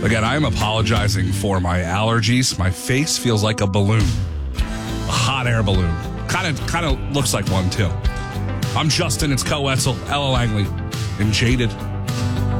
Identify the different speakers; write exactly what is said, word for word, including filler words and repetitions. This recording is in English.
Speaker 1: Again, I am apologizing for my allergies. My face feels like a balloon, a hot air balloon. Kind of, kind of looks like one too. I'm Justin. It's Co Wetzel, Ella Langley, and Jaded.